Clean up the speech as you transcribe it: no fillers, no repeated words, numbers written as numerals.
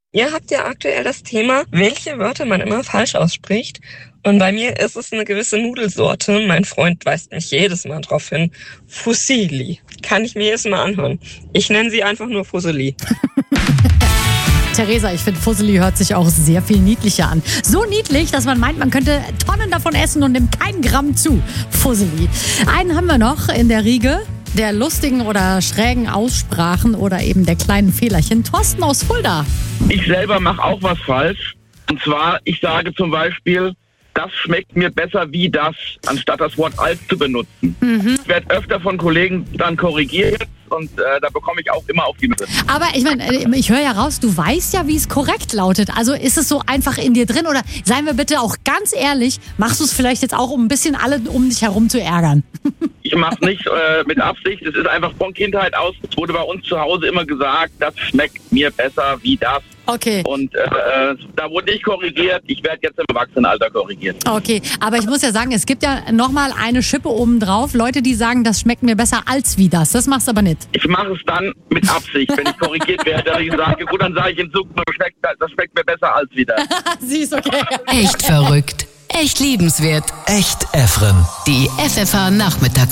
Ihr habt ja aktuell das Thema, welche Wörter man immer falsch ausspricht. Und bei mir ist es eine gewisse Nudelsorte. Mein Freund weist mich jedes Mal drauf hin. Fusilli. Kann ich mir jedes Mal anhören. Ich nenne sie einfach nur Fusilli. Theresa, ich finde, Fusilli hört sich auch sehr viel niedlicher an. So niedlich, dass man meint, man könnte Tonnen davon essen und nimmt kein Gramm zu. Fusilli. Einen haben wir noch in der Riege der lustigen oder schrägen Aussprachen oder eben der kleinen Fehlerchen. Thorsten aus Fulda. Ich selber mache auch was falsch. Und zwar, ich sage zum Beispiel, das schmeckt mir besser wie das, anstatt das Wort als zu benutzen. Ich werde öfter von Kollegen dann korrigiert und da bekomme ich auch immer auf die Mütze. Aber ich meine, ich höre ja raus, du weißt ja, wie es korrekt lautet. Also ist es so einfach in dir drin oder seien wir bitte auch ganz ehrlich, machst du es vielleicht jetzt auch, um ein bisschen alle um dich herum zu ärgern? Ich mache es nicht mit Absicht, es ist einfach von Kindheit aus, es wurde bei uns zu Hause immer gesagt, das schmeckt mir besser wie das. Okay. Und da wurde ich korrigiert, ich werde jetzt im Erwachsenenalter korrigiert. Okay, aber ich muss ja sagen, es gibt ja nochmal eine Schippe obendrauf. Leute, die sagen, das schmeckt mir besser als wie das. Das machst du aber nicht. Ich mache es dann mit Absicht, wenn ich korrigiert werde, dass ich sage, gut, dann sage ich in Zukunft, das schmeckt mir besser als wie das. Siehst, okay. Echt verrückt. Echt liebenswert. Echt Efren. Die FFH Nachmittags